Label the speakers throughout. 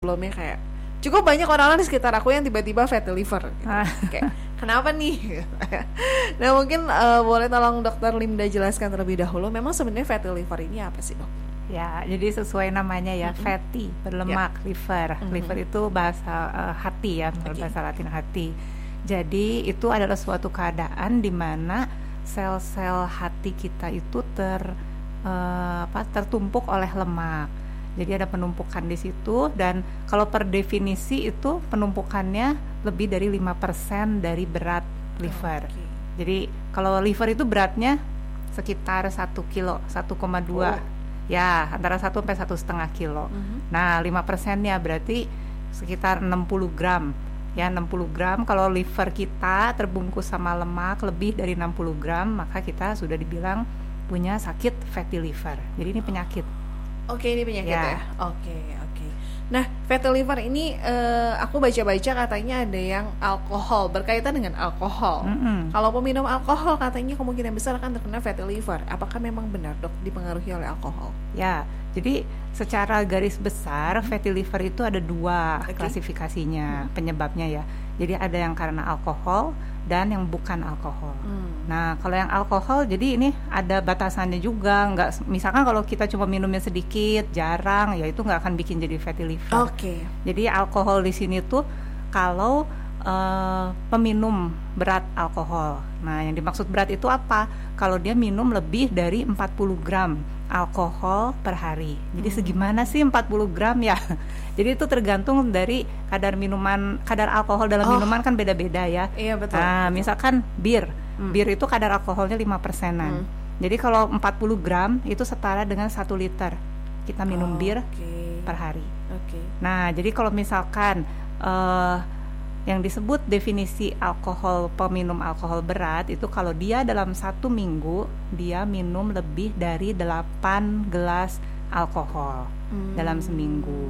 Speaker 1: sebelumnya kayak cukup banyak orang di sekitar aku yang tiba-tiba fatty liver gitu. Kayak kenapa nih? Nah mungkin boleh tolong Dokter Linda jelaskan terlebih dahulu memang sebenarnya fatty liver ini apa sih, Dok?
Speaker 2: Ya, jadi sesuai namanya ya, fatty, berlemak, liver. Liver itu bahasa hati ya, bahasa Latin hati. Jadi itu adalah suatu keadaan di mana sel-sel hati kita itu tertumpuk oleh lemak. Jadi ada penumpukan di situ, dan kalau per definisi itu penumpukannya lebih dari 5% dari berat liver. Jadi kalau liver itu beratnya sekitar 1 kilo, 1,2 ya, antara 1 sampai 1,5 kilo. Nah 5%-nya berarti sekitar 60 gram. Ya 60 gram, kalau liver kita terbungkus sama lemak lebih dari 60 gram, maka kita sudah dibilang punya sakit fatty liver. Jadi ini penyakit.
Speaker 1: Oke, ini penyakit ya. Oke. Nah, fatty liver ini aku baca-baca katanya ada yang alkohol, berkaitan dengan alkohol. Kalau peminum alkohol katanya kemungkinan besar akan terkena fatty liver. Apakah memang benar, Dok, dipengaruhi oleh alkohol?
Speaker 2: Ya, jadi secara garis besar fatty liver itu ada 2 klasifikasinya, penyebabnya ya. Jadi ada yang karena alkohol dan yang bukan alkohol. Nah, kalau yang alkohol, jadi ini ada batasannya juga. Misalkan kalau kita cuma minumnya sedikit, jarang, ya itu nggak akan bikin jadi fatty liver. Jadi alkohol di sini tuh kalau peminum berat alkohol. Nah, yang dimaksud berat itu apa? Kalau dia minum lebih dari 40 gram alkohol per hari. Jadi segimana sih 40 gram ya? Jadi itu tergantung dari kadar alkohol dalam minuman kan beda-beda ya.
Speaker 1: Iya, betul.
Speaker 2: Nah, misalkan bir itu kadar alkoholnya 5%-an. Jadi kalau 40 gram itu setara dengan 1 liter kita minum bir per hari. Nah, jadi kalau misalkan yang disebut definisi alkohol, peminum alkohol berat itu kalau dia dalam 1 minggu dia minum lebih dari 8 gelas alkohol dalam seminggu.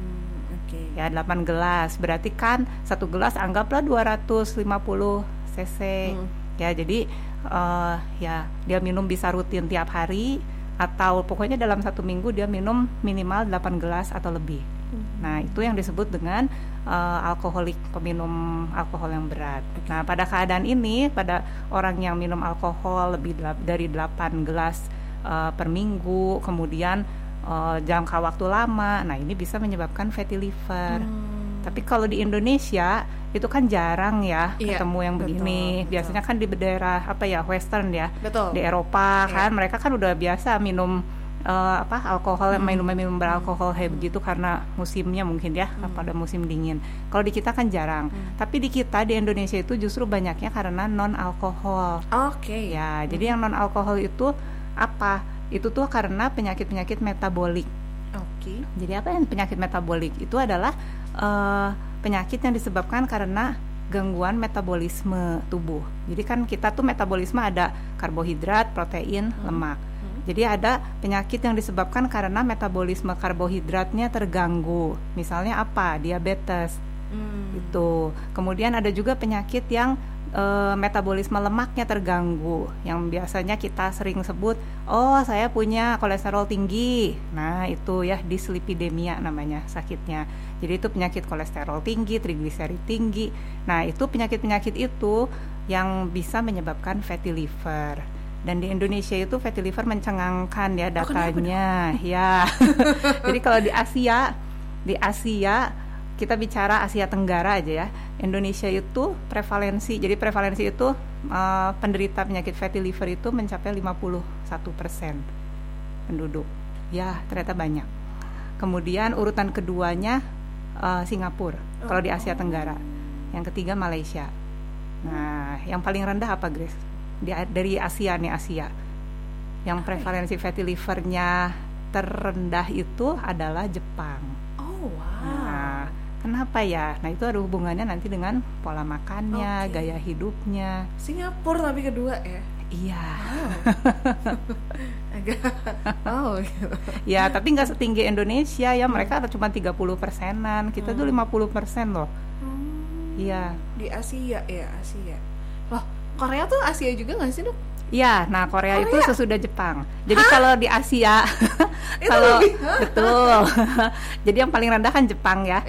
Speaker 2: Ya 8 gelas berarti kan 1 gelas anggaplah 250 cc. Ya jadi ya dia minum bisa rutin tiap hari atau pokoknya dalam 1 minggu dia minum minimal 8 gelas atau lebih. Nah itu yang disebut dengan alkoholik, peminum alkohol yang berat. Nah pada keadaan ini, pada orang yang minum alkohol lebih dari 8 gelas per minggu, kemudian jangka waktu lama, nah ini bisa menyebabkan fatty liver. Tapi kalau di Indonesia itu kan jarang ya ketemu yang begini. Biasanya kan di daerah western ya, di Eropa kan mereka kan udah biasa minum alkohol, minum beralkohol kayak begitu karena musimnya mungkin ya, pada musim dingin. Kalau di kita kan jarang. Tapi di kita di Indonesia itu justru banyaknya karena non alkohol. Ya, jadi yang non alkohol itu apa? Itu tuh karena penyakit-penyakit metabolik. Jadi apa yang penyakit metabolik? Itu adalah penyakit yang disebabkan karena gangguan metabolisme tubuh. Jadi kan kita tuh metabolisme ada karbohidrat, protein, lemak. Jadi ada penyakit yang disebabkan karena metabolisme karbohidratnya terganggu. Misalnya apa? Diabetes. Itu. Kemudian ada juga penyakit yang metabolisme lemaknya terganggu, yang biasanya kita sering sebut, saya punya kolesterol tinggi. Nah itu ya dislipidemia namanya sakitnya. Jadi itu penyakit kolesterol tinggi, trigliserid tinggi. Nah itu penyakit-penyakit itu yang bisa menyebabkan fatty liver. Dan di Indonesia itu fatty liver mencengangkan ya datanya. Ya. Jadi kalau di Asia kita bicara Asia Tenggara aja ya. Indonesia itu prevalensi itu penderita penyakit fatty liver itu mencapai 51% penduduk. Ya, ternyata banyak. Kemudian urutan keduanya Singapura kalau di Asia Tenggara. Yang ketiga Malaysia. Nah, yang paling rendah apa, Grace? Dari Asia. Yang prevalensi fatty livernya terendah itu adalah Jepang. Nah, kenapa ya? Nah itu ada hubungannya nanti dengan pola makannya, gaya hidupnya.
Speaker 1: Singapura tapi kedua ya?
Speaker 2: Iya.
Speaker 1: Agak gitu.
Speaker 2: Ya tapi nggak setinggi Indonesia ya, mereka cuma 30%-an, kita tuh 50% loh. Iya.
Speaker 1: Di Asia ya, Asia. Loh, Korea tuh Asia juga nggak sih, Dok?
Speaker 2: Iya, nah Korea itu sesudah Jepang. Jadi kalau di Asia, kalau betul, jadi yang paling rendah kan Jepang ya.